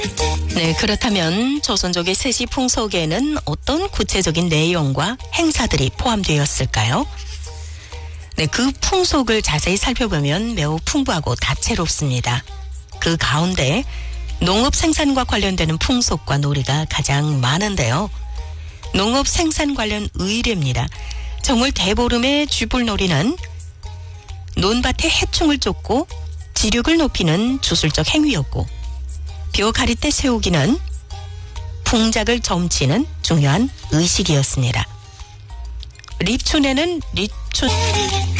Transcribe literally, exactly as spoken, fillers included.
네, 그렇다면 조선족의 세시 풍속에는 어떤 구체적인 내용과 행사들이 포함되었을까요? 네, 그 풍속을 자세히 살펴보면 매우 풍부하고 다채롭습니다. 그 가운데 농업 생산과 관련되는 풍속과 놀이가 가장 많은데요. 농업 생산 관련 의례입니다. 정월 대보름의 쥐불놀이는 논밭에 해충을 쫓고 지력을 높이는 주술적 행위였고, 벼 가리 때 세우기는 풍작을 점치는 중요한 의식이었습니다. 립춘에는 립춘